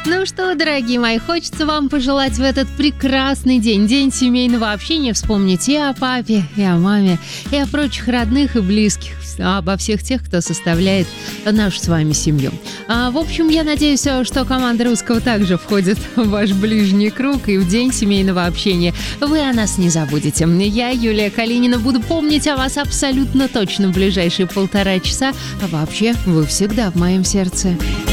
Ну что, дорогие мои, хочется вам пожелать в этот прекрасный день, день семейного общения, вспомнить и о папе, и о маме, и о прочих родных и близких, обо всех тех, кто составляет нашу с вами семью. В общем, я надеюсь, что команда Русского также входит в ваш ближний круг, и в день семейного общения вы о нас не забудете. Я, Юлия Калинина, буду помнить о вас абсолютно точно в ближайшие 1,5 часа, а вообще вы всегда в моем сердце.